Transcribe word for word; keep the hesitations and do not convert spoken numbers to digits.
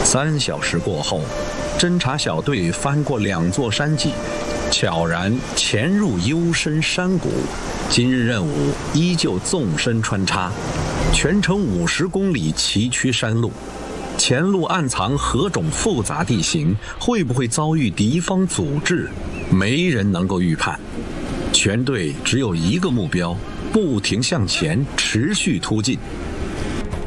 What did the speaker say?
三小时过后，侦察小队翻过两座山脊，悄然潜入幽深山谷。今日任务依旧纵深穿插，全程五十公里崎岖山路。前路暗藏何种复杂地形，会不会遭遇敌方阻滞，没人能够预判。全队只有一个目标，不停向前，持续突进。